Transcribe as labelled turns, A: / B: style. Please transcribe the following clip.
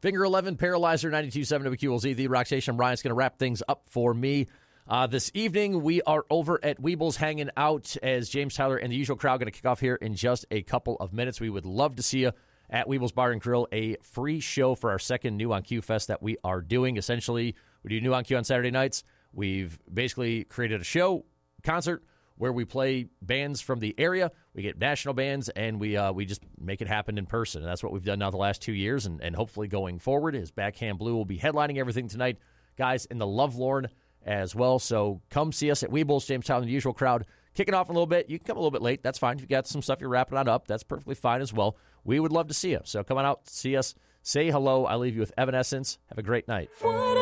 A: Finger 11, Paralyzer 92.7 WQLZ, the Rock Station. Ryan's going to wrap things up for me. This evening, we are over at Weebles hanging out as James Tyler and the usual crowd going to kick off here in just a couple of minutes. We would love to see you at Weebles Bar and Grill, a free show for our second New on Q Fest that we are doing. Essentially, we do New on Q on Saturday nights. We've basically created a show, concert, where we play bands from the area. We get national bands, and we just make it happen in person. And that's what we've done now the last 2 years, and hopefully going forward is Backhand Blue will be headlining everything tonight. Guys in the Lovelorn as well. So come see us at Weebles, James Tyler, and the usual crowd. Kicking off a little bit. You can come a little bit late. That's fine. If you got some stuff you're wrapping on up, that's perfectly fine as well. We would love to see you. So come on out, see us, say hello. I leave you with Evanescence. Have a great night.